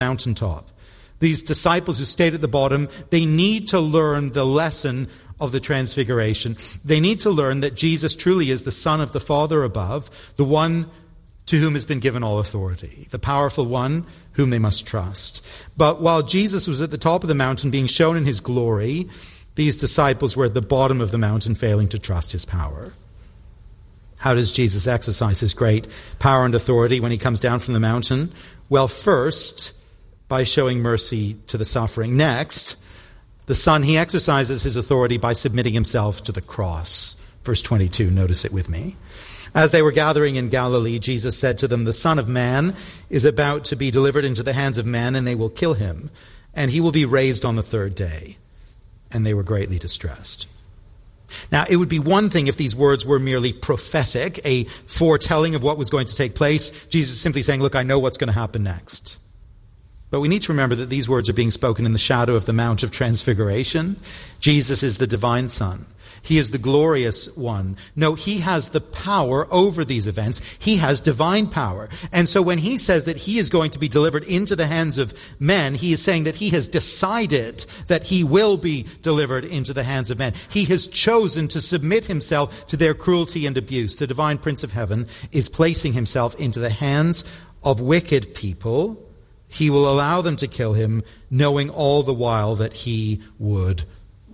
mountaintop. These disciples who stayed at the bottom, they need to learn the lesson of the transfiguration. They need to learn that Jesus truly is the Son of the Father above, the one to whom has been given all authority, the powerful one whom they must trust. But while Jesus was at the top of the mountain being shown in his glory, these disciples were at the bottom of the mountain failing to trust his power. How does Jesus exercise his great power and authority when he comes down from the mountain? Well, first, by showing mercy to the suffering. Next, the Son, he exercises his authority by submitting himself to the cross. Verse 22, notice it with me. As they were gathering in Galilee, Jesus said to them, "The Son of Man is about to be delivered into the hands of men, and they will kill him, and he will be raised on the third day." And they were greatly distressed. Now, it would be one thing if these words were merely prophetic, a foretelling of what was going to take place. Jesus simply saying, look, I know what's going to happen next. But we need to remember that these words are being spoken in the shadow of the Mount of Transfiguration. Jesus is the divine Son. He is the glorious one. No, he has the power over these events. He has divine power. And so when he says that he is going to be delivered into the hands of men, he is saying that he has decided that he will be delivered into the hands of men. He has chosen to submit himself to their cruelty and abuse. The divine Prince of Heaven is placing himself into the hands of wicked people. He will allow them to kill him, knowing all the while that he would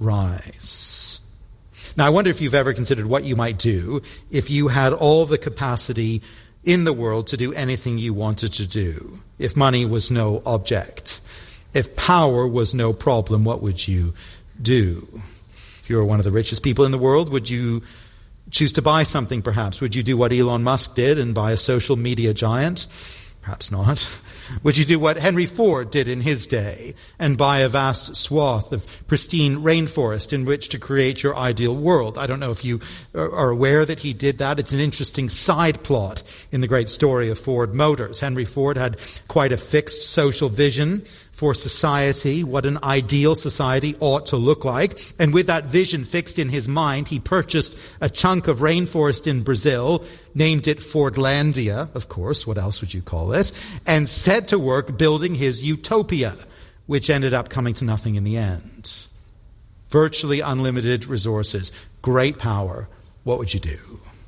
rise. Now, I wonder if you've ever considered what you might do if you had all the capacity in the world to do anything you wanted to do. If money was no object, if power was no problem, what would you do? If you were one of the richest people in the world, would you choose to buy something perhaps? Would you do what Elon Musk did and buy a social media giant? Perhaps not. Would you do what Henry Ford did in his day and buy a vast swath of pristine rainforest in which to create your ideal world? I don't know if you are aware that he did that. It's an interesting side plot in the great story of Ford Motors. Henry Ford had quite a fixed social vision for society, what an ideal society ought to look like. And with that vision fixed in his mind, he purchased a chunk of rainforest in Brazil, named it Fordlandia, of course, what else would you call it, and set to work building his utopia, which ended up coming to nothing in the end. Virtually unlimited resources, great power. What would you do?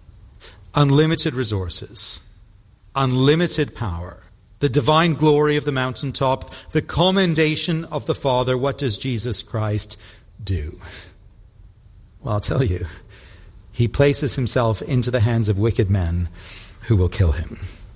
Unlimited resources, unlimited power. The divine glory of the mountaintop, the commendation of the Father. What does Jesus Christ do? Well, I'll tell you. He places himself into the hands of wicked men who will kill him.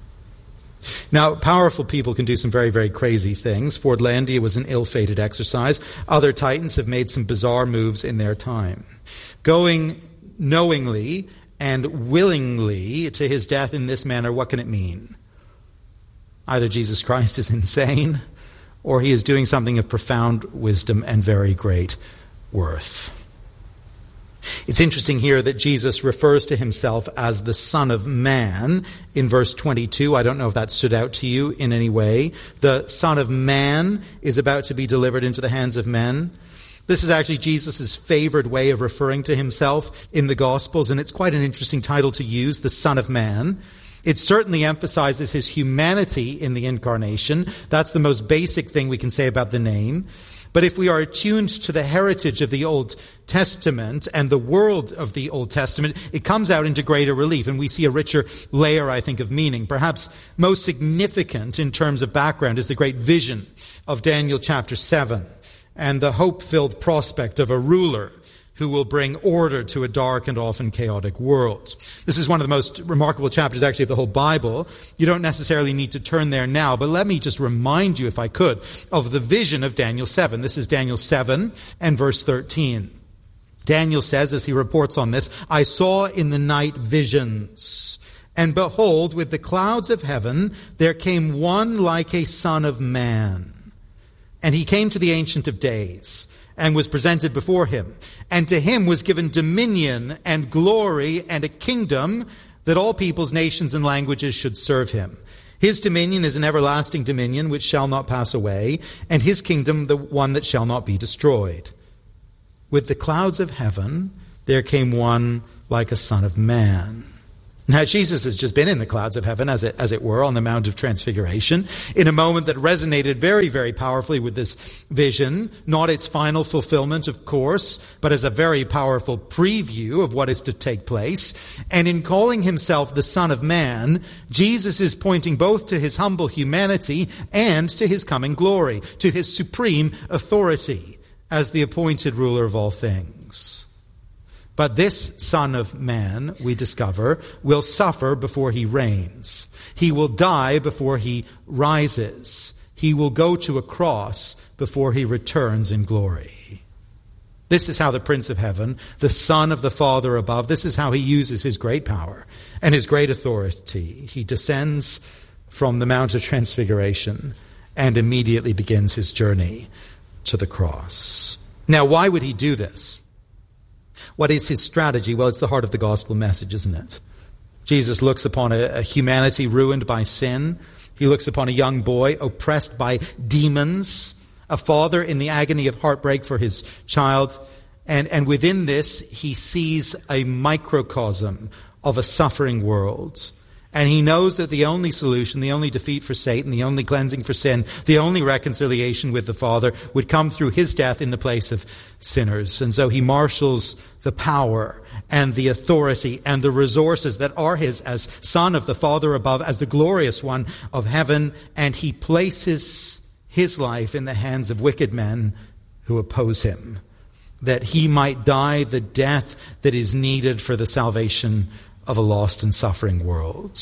Now, powerful people can do some very, very crazy things. Fordlandia was an ill-fated exercise. Other titans have made some bizarre moves in their time. Going knowingly and willingly to his death in this manner, what can it mean? Either Jesus Christ is insane, or he is doing something of profound wisdom and very great worth. It's interesting here that Jesus refers to himself as the Son of Man in verse 22. I don't know if that stood out to you in any way. The Son of Man is about to be delivered into the hands of men. This is actually Jesus' favored way of referring to himself in the Gospels, and it's quite an interesting title to use, the Son of Man. It certainly emphasizes his humanity in the incarnation. That's the most basic thing we can say about the name. But if we are attuned to the heritage of the Old Testament and the world of the Old Testament, it comes out into greater relief, and we see a richer layer, I think, of meaning. Perhaps most significant in terms of background is the great vision of Daniel chapter 7 and the hope-filled prospect of a ruler who will bring order to a dark and often chaotic world. This is one of the most remarkable chapters, actually, of the whole Bible. You don't necessarily need to turn there now, but let me just remind you, if I could, of the vision of Daniel 7. This is Daniel 7 and verse 13. Daniel says, as he reports on this, "I saw in the night visions, and behold, with the clouds of heaven, there came one like a son of man. And he came to the Ancient of Days, and was presented before him. And to him was given dominion and glory and a kingdom that all peoples, nations, and languages should serve him. His dominion is an everlasting dominion which shall not pass away, and his kingdom the one that shall not be destroyed. With the clouds of heaven there came one like a son of man." Now, Jesus has just been in the clouds of heaven, as it were, on the Mount of Transfiguration, in a moment that resonated very, very powerfully with this vision. Not its final fulfillment, of course, but as a very powerful preview of what is to take place. And in calling himself the Son of Man, Jesus is pointing both to his humble humanity and to his coming glory, to his supreme authority as the appointed ruler of all things. But this Son of Man, we discover, will suffer before he reigns. He will die before he rises. He will go to a cross before he returns in glory. This is how the Prince of Heaven, the Son of the Father above, this is how he uses his great power and his great authority. He descends from the Mount of Transfiguration and immediately begins his journey to the cross. Now, why would he do this? What is his strategy? Well, it's the heart of the gospel message, isn't it? Jesus looks upon a humanity ruined by sin. He looks upon a young boy oppressed by demons, a father in the agony of heartbreak for his child. And within this, he sees a microcosm of a suffering world. And he knows that the only solution, the only defeat for Satan, the only cleansing for sin, the only reconciliation with the Father would come through his death in the place of sinners. And so he marshals the power and the authority and the resources that are his as Son of the Father above, as the glorious one of heaven, and he places his life in the hands of wicked men who oppose him, that he might die the death that is needed for the salvation of a lost and suffering world.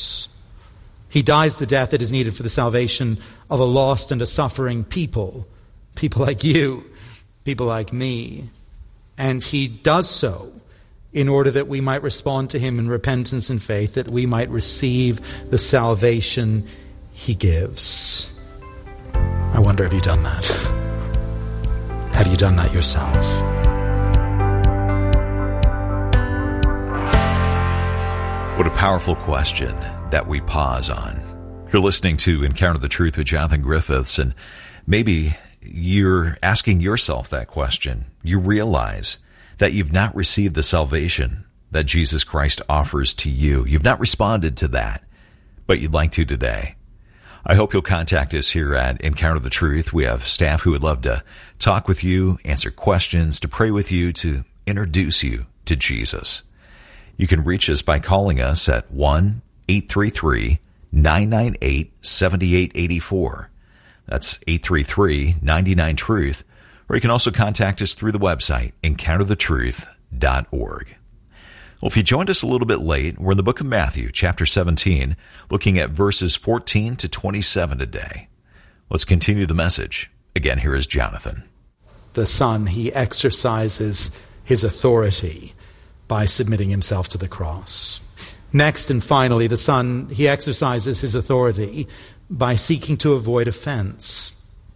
He dies the death that is needed for the salvation of a lost and a suffering people like you, people like me. And he does so in order that we might respond to him in repentance and faith, that we might receive the salvation he gives. I wonder, have you done that? Have you done that yourself? What a powerful question that we pause on. You're listening to Encounter the Truth with Jonathan Griffiths, and maybe you're asking yourself that question. You realize that you've not received the salvation that Jesus Christ offers to you. You've not responded to that, but you'd like to today. I hope you'll contact us here at Encounter the Truth. We have staff who would love to talk with you, answer questions, to pray with you, to introduce you to Jesus. You can reach us by calling us at 1-833-998-7884. That's 833-99-TRUTH. Or you can also contact us through the website, encounterthetruth.org. Well, if you joined us a little bit late, we're in the book of Matthew, chapter 17, looking at verses 14 to 27 today. Let's continue the message. Again, here is Jonathan. The Son, he exercises his authority by submitting himself to the cross. Next and finally, the Son, he exercises his authority by seeking to avoid offense.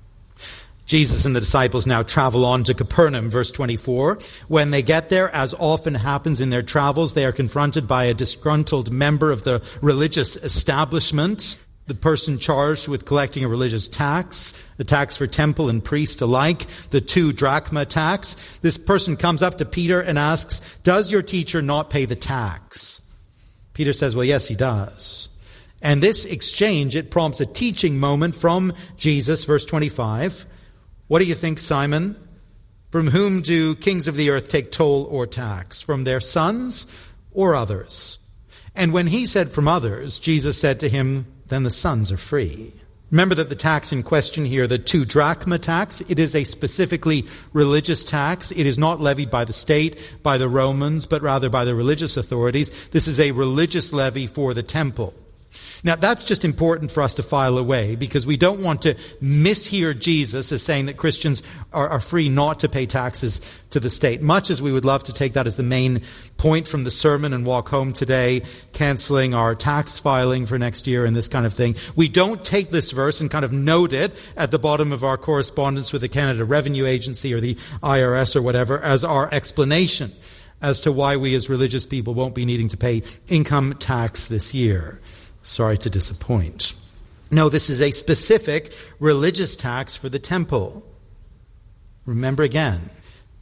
Jesus and the disciples now travel on to Capernaum, verse 24. When they get there, as often happens in their travels, they are confronted by a disgruntled member of the religious establishment, the person charged with collecting a religious tax, the tax for temple and priest alike, the 2 drachma tax. This person comes up to Peter and asks, "Does your teacher not pay the tax?" Peter says, "Well, yes, he does." And this exchange, it prompts a teaching moment from Jesus, verse 25. "What do you think, Simon? From whom do kings of the earth take toll or tax? From their sons or others?" And when he said from others, Jesus said to him, "Then the sons are free." Remember that the tax in question here, the 2 drachma tax, it is a specifically religious tax. It is not levied by the state, by the Romans, but rather by the religious authorities. This is a religious levy for the temple. Now, that's just important for us to file away, because we don't want to mishear Jesus as saying that Christians are free not to pay taxes to the state. Much as we would love to take that as the main point from the sermon and walk home today, canceling our tax filing for next year and this kind of thing, we don't take this verse and kind of note it at the bottom of our correspondence with the Canada Revenue Agency or the IRS or whatever as our explanation as to why we as religious people won't be needing to pay income tax this year. Sorry to disappoint. No, this is a specific religious tax for the temple. Remember again,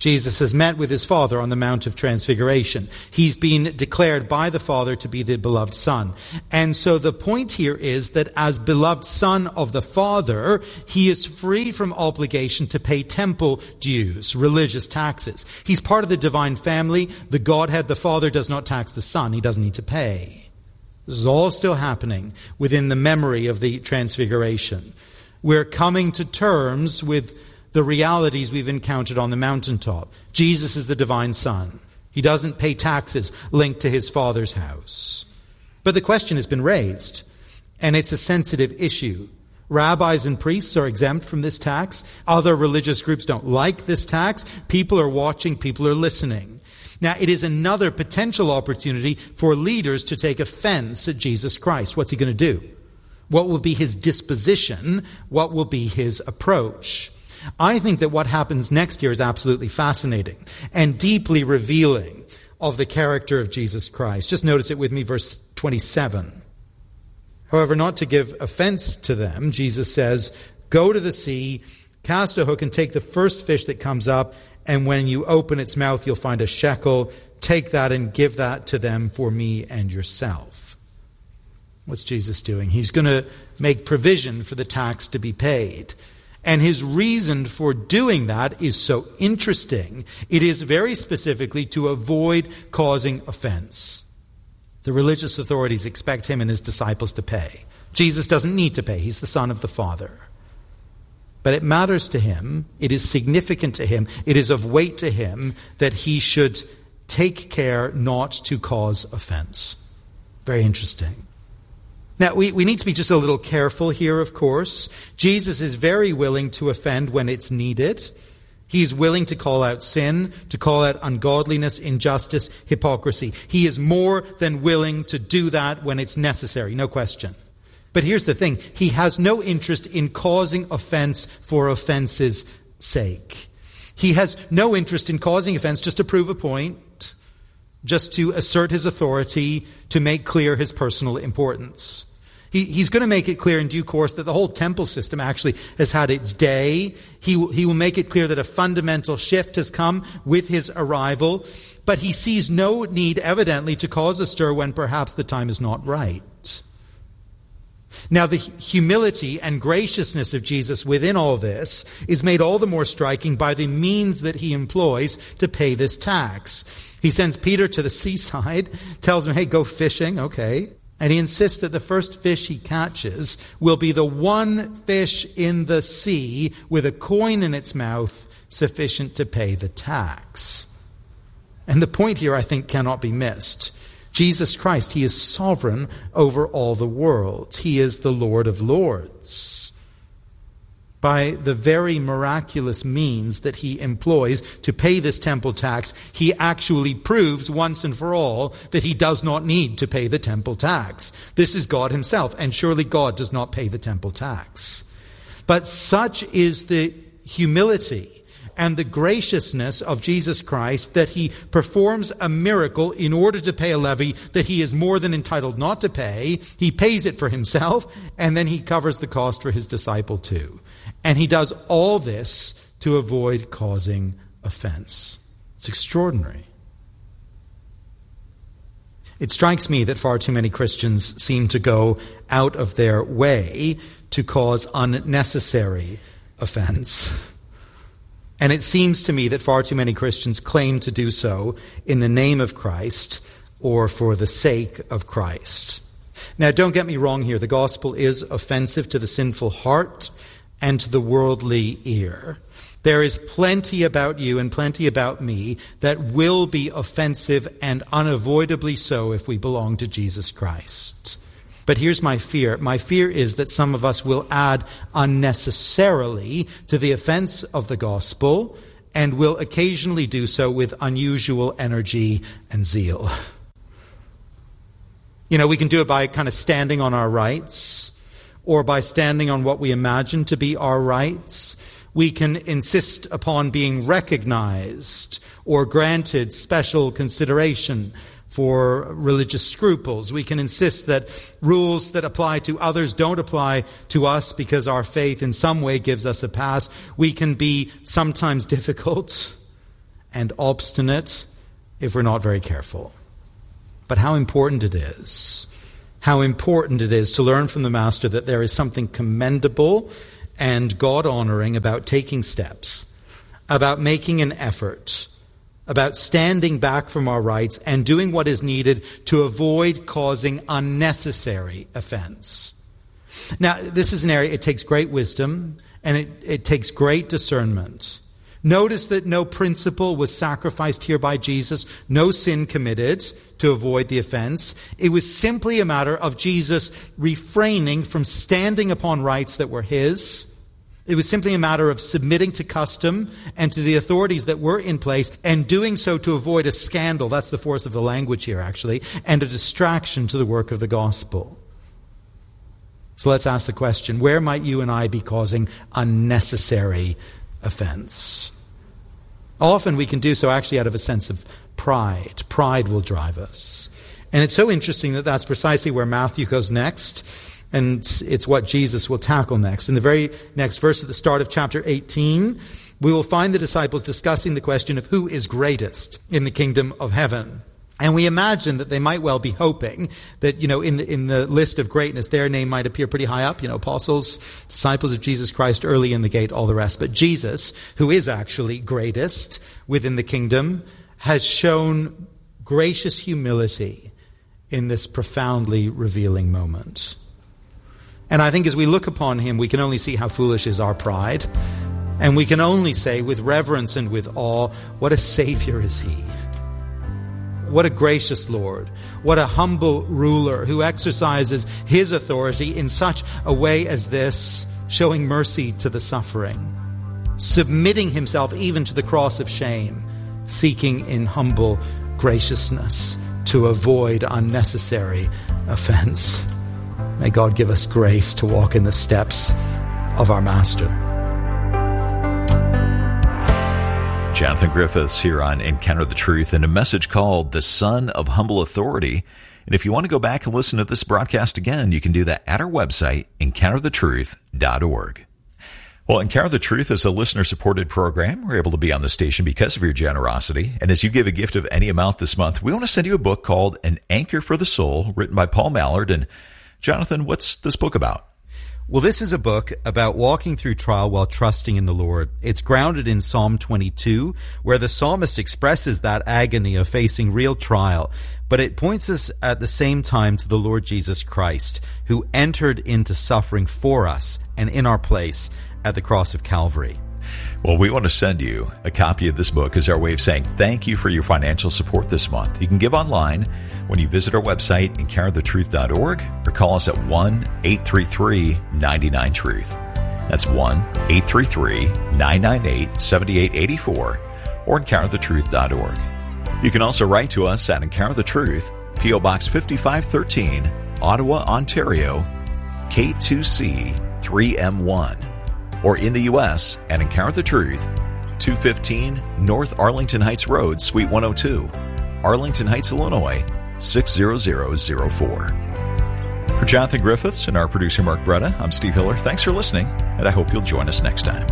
Jesus has met with his Father on the Mount of Transfiguration. He's been declared by the Father to be the beloved Son. And so the point here is that as beloved Son of the Father, he is free from obligation to pay temple dues, religious taxes. He's part of the divine family. The Godhead, the Father, does not tax the Son. He doesn't need to pay. This is all still happening within the memory of the Transfiguration. We're coming to terms with the realities we've encountered on the mountaintop. Jesus is the divine Son. He doesn't pay taxes linked to his Father's house. But the question has been raised, and it's a sensitive issue. Rabbis and priests are exempt from this tax. Other religious groups don't like this tax. People are watching, people are listening. Now, it is another potential opportunity for leaders to take offense at Jesus Christ. What's he going to do? What will be his disposition? What will be his approach? I think that what happens next year is absolutely fascinating and deeply revealing of the character of Jesus Christ. Just notice it with me, verse 27. However, not to give offense to them, Jesus says, "Go to the sea, cast a hook, and take the first fish that comes up, and when you open its mouth, you'll find a shekel. Take that and give that to them for me and yourself." What's Jesus doing? He's going to make provision for the tax to be paid. And his reason for doing that is so interesting. It is very specifically to avoid causing offense. The religious authorities expect him and his disciples to pay. Jesus doesn't need to pay. He's the Son of the Father. But it matters to him. It is significant to him. It is of weight to him that he should take care not to cause offense. Very interesting. Now, we need to be just a little careful here, of course. Jesus is very willing to offend when it's needed. He's willing to call out sin, to call out ungodliness, injustice, hypocrisy. He is more than willing to do that when it's necessary, no question. But here's the thing. He has no interest in causing offense for offense's sake. He has no interest in causing offense just to prove a point, just to assert his authority, to make clear his personal importance. He's going to make it clear in due course that the whole temple system actually has had its day. He will make it clear that a fundamental shift has come with his arrival. But he sees no need, evidently, to cause a stir when perhaps the time is not right. Now, the humility and graciousness of Jesus within all this is made all the more striking by the means that he employs to pay this tax. He sends Peter to the seaside, tells him, hey, go fishing, okay. And he insists that the first fish he catches will be the one fish in the sea with a coin in its mouth sufficient to pay the tax. And the point here, I think, cannot be missed. Jesus Christ, he is sovereign over all the world. He is the Lord of Lords. By the very miraculous means that he employs to pay this temple tax, he actually proves once and for all that he does not need to pay the temple tax. This is God himself, and surely God does not pay the temple tax. But such is the humility and the graciousness of Jesus Christ that he performs a miracle in order to pay a levy that he is more than entitled not to pay. He pays it for himself, and then he covers the cost for his disciple too. And he does all this to avoid causing offense. It's extraordinary. It strikes me that far too many Christians seem to go out of their way to cause unnecessary offense. And it seems to me that far too many Christians claim to do so in the name of Christ or for the sake of Christ. Now, don't get me wrong here. The gospel is offensive to the sinful heart and to the worldly ear. There is plenty about you and plenty about me that will be offensive and unavoidably so if we belong to Jesus Christ. But here's my fear. My fear is that some of us will add unnecessarily to the offense of the gospel and will occasionally do so with unusual energy and zeal. You know, we can do it by kind of standing on our rights or by standing on what we imagine to be our rights. We can insist upon being recognized or granted special consideration for religious scruples. We can insist that rules that apply to others don't apply to us because our faith in some way gives us a pass. We can be sometimes difficult and obstinate if we're not very careful. But how important it is to learn from the Master that there is something commendable and God-honoring about taking steps, about making an effort, about standing back from our rights and doing what is needed to avoid causing unnecessary offense. Now, this is an area, it takes great wisdom and it takes great discernment. Notice that no principle was sacrificed here by Jesus, no sin committed to avoid the offense. It was simply a matter of Jesus refraining from standing upon rights that were his. It was simply a matter of submitting to custom and to the authorities that were in place, and doing so to avoid a scandal, that's the force of the language here actually, and a distraction to the work of the gospel. So let's ask the question, where might you and I be causing unnecessary offense? Often we can do so actually out of a sense of pride. Pride will drive us. And it's so interesting that that's precisely where Matthew goes next, and it's what Jesus will tackle next. In the very next verse at the start of chapter 18, we will find the disciples discussing the question of who is greatest in the kingdom of heaven. And we imagine that they might well be hoping that, in the list of greatness, their name might appear pretty high up, apostles, disciples of Jesus Christ, early in the gate, all the rest. But Jesus, who is actually greatest within the kingdom, has shown gracious humility in this profoundly revealing moment. And I think as we look upon him, we can only see how foolish is our pride. And we can only say with reverence and with awe, what a Savior is he. What a gracious Lord. What a humble ruler who exercises his authority in such a way as this, showing mercy to the suffering, submitting himself even to the cross of shame, seeking in humble graciousness to avoid unnecessary offense. May God give us grace to walk in the steps of our Master. Jonathan Griffiths here on Encounter the Truth, and a message called The Son of Humble Authority. And if you want to go back and listen to this broadcast again, you can do that at our website, encounterthetruth.org. Well, Encounter the Truth is a listener-supported program. We're able to be on the station because of your generosity. And as you give a gift of any amount this month, we want to send you a book called An Anchor for the Soul, written by Paul Mallard. And Jonathan, what's this book about? Well, this is a book about walking through trial while trusting in the Lord. It's grounded in Psalm 22, where the psalmist expresses that agony of facing real trial. But it points us at the same time to the Lord Jesus Christ, who entered into suffering for us and in our place at the cross of Calvary. Well, we want to send you a copy of this book as our way of saying thank you for your financial support this month. You can give online when you visit our website, encounterthetruth.org, or call us at 1-833-99-TRUTH. That's 1-833-998-7884, or encounterthetruth.org. You can also write to us at Encounter the Truth, P.O. Box 5513, Ottawa, Ontario, K2C 3M1. Or in the U.S. at Encounter the Truth, 215 North Arlington Heights Road, Suite 102, Arlington Heights, Illinois, 60004. For Jonathan Griffiths and our producer Mark Bretta, I'm Steve Hiller. Thanks for listening, and I hope you'll join us next time.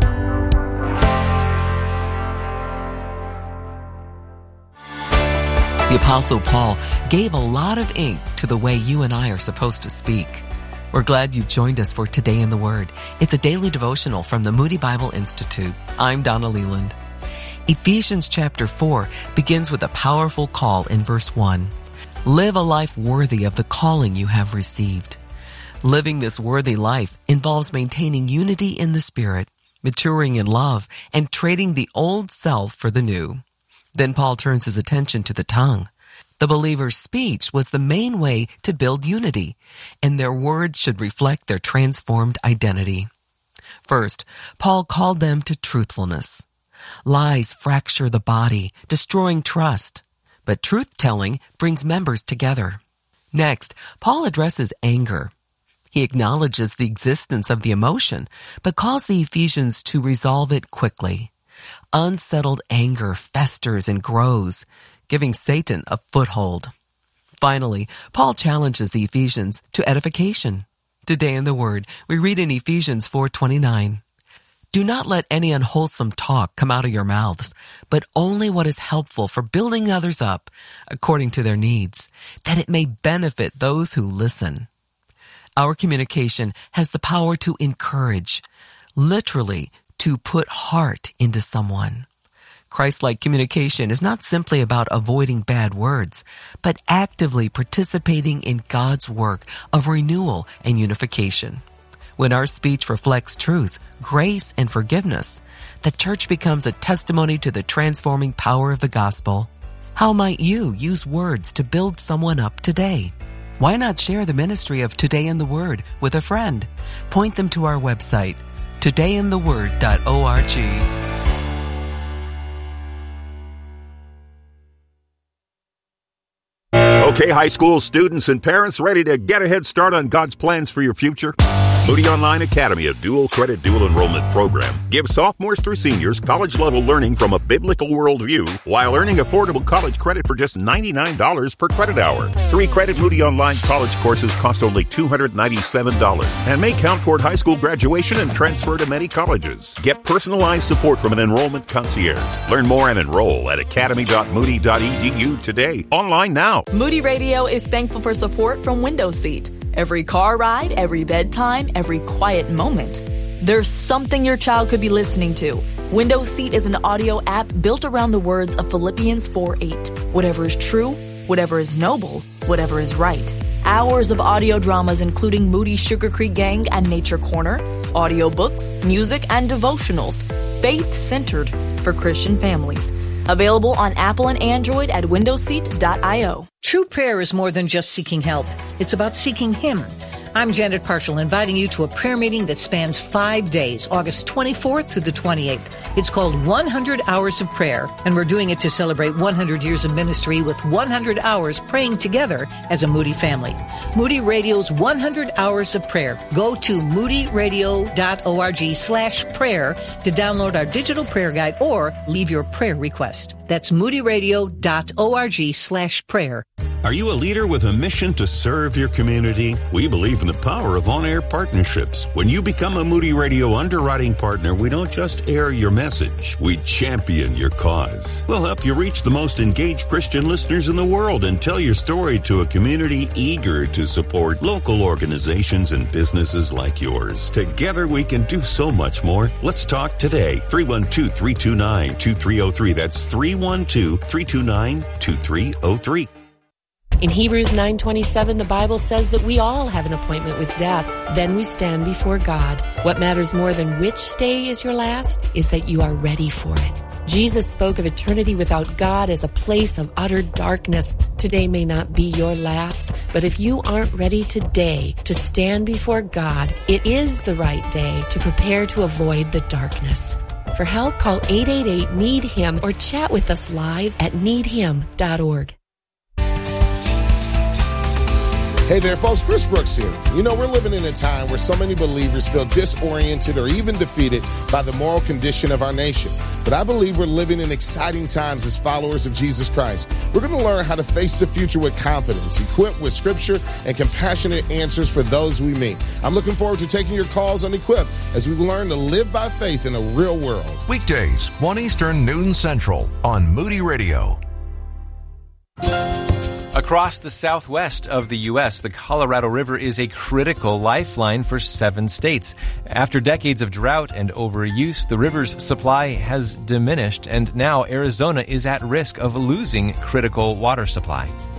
The Apostle Paul gave a lot of ink to the way you and I are supposed to speak. We're glad you joined us for Today in the Word. It's a daily devotional from the Moody Bible Institute. I'm Donna Leland. Ephesians chapter 4 begins with a powerful call in verse 1. Live a life worthy of the calling you have received. Living this worthy life involves maintaining unity in the Spirit, maturing in love, and trading the old self for the new. Then Paul turns his attention to the tongue. The believer's speech was the main way to build unity, and their words should reflect their transformed identity. First, Paul called them to truthfulness. Lies fracture the body, destroying trust, but truth-telling brings members together. Next, Paul addresses anger. He acknowledges the existence of the emotion, but calls the Ephesians to resolve it quickly. Unsettled anger festers and grows, giving Satan a foothold. Finally, Paul challenges the Ephesians to edification. Today in the Word, we read in Ephesians 4:29, Do not let any unwholesome talk come out of your mouths, but only what is helpful for building others up according to their needs, that it may benefit those who listen. Our communication has the power to encourage, literally to put heart into someone. Christ-like communication is not simply about avoiding bad words, but actively participating in God's work of renewal and unification. When our speech reflects truth, grace, and forgiveness, the church becomes a testimony to the transforming power of the gospel. How might you use words to build someone up today? Why not share the ministry of Today in the Word with a friend? Point them to our website, todayintheword.org. Okay, high school students and parents, ready to get a head start on God's plans for your future? Moody Online Academy, a dual credit, dual enrollment program, gives sophomores through seniors college-level learning from a biblical worldview while earning affordable college credit for just $99 per credit hour. 3-credit Moody Online college courses cost only $297 and may count toward high school graduation and transfer to many colleges. Get personalized support from an enrollment concierge. Learn more and enroll at academy.moody.edu today. Online now. Moody Radio is thankful for support from Window Seat. Every car ride, every bedtime, every quiet moment. There's something your child could be listening to. Window Seat is an audio app built around the words of Philippians 4:8. Whatever is true, whatever is noble, whatever is right. Hours of audio dramas including Moody Sugar Creek Gang and Nature Corner, audiobooks, music, and devotionals. Faith-centered for Christian families. Available on Apple and Android at windowseat.io. True prayer is more than just seeking help. It's about seeking Him. I'm Janet Parshall, inviting you to a prayer meeting that spans 5 days, August 24th through the 28th. It's called 100 Hours of Prayer, and we're doing it to celebrate 100 years of ministry with 100 hours praying together as a Moody family. Moody Radio's 100 Hours of Prayer. Go to moodyradio.org/prayer to download our digital prayer guide or leave your prayer request. That's moodyradio.org/prayer. Are you a leader with a mission to serve your community? We believe in the power of on-air partnerships. When you become a Moody Radio underwriting partner, we don't just air your message, we champion your cause. We'll help you reach the most engaged Christian listeners in the world and tell your story to a community eager to support local organizations and businesses like yours. Together we can do so much more. Let's talk today. 312-329-2303. That's 312-329-2303. In Hebrews 9:27, the Bible says that we all have an appointment with death. Then we stand before God. What matters more than which day is your last is that you are ready for it. Jesus spoke of eternity without God as a place of utter darkness. Today may not be your last, but if you aren't ready today to stand before God, it is the right day to prepare to avoid the darkness. For help, call 888-NEED-HIM or chat with us live at needhim.org. Hey there, folks. Chris Brooks here. You know, we're living in a time where so many believers feel disoriented or even defeated by the moral condition of our nation. But I believe we're living in exciting times as followers of Jesus Christ. We're going to learn how to face the future with confidence, equipped with scripture and compassionate answers for those we meet. I'm looking forward to taking your calls on Equip as we learn to live by faith in a real world. Weekdays, 1 Eastern, noon Central on Moody Radio. Across the southwest of the U.S., the Colorado River is a critical lifeline for 7 states. After decades of drought and overuse, the river's supply has diminished, and now Arizona is at risk of losing critical water supply.